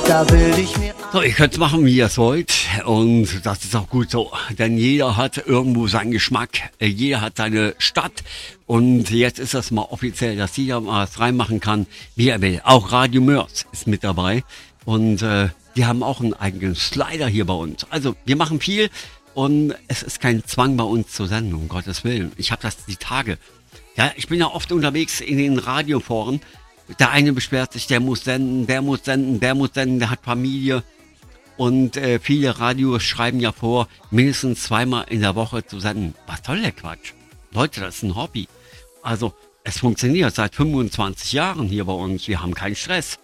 da will ich mir... So, ihr könnt machen, wie ihr es wollt. Und das ist auch gut so. Denn jeder hat irgendwo seinen Geschmack. Jeder hat seine Stadt. Und jetzt ist das mal offiziell, dass jeder mal was reinmachen kann, wie er will. Auch Radio Mörs ist mit dabei. Und die haben auch einen eigenen Slider hier bei uns. Also, wir machen viel. Und es ist kein Zwang bei uns zur Sendung, um Gottes Willen. Ich habe das die Tage. Ja, ich bin ja oft unterwegs in den Radioforen. Der eine beschwert sich, der muss senden, der muss senden, der muss senden, der hat Familie. Und viele Radios schreiben ja vor, mindestens 2-mal in der Woche zu senden. Was soll der Quatsch? Leute, das ist ein Hobby. Also, es funktioniert seit 25 Jahren hier bei uns. Wir haben keinen Stress.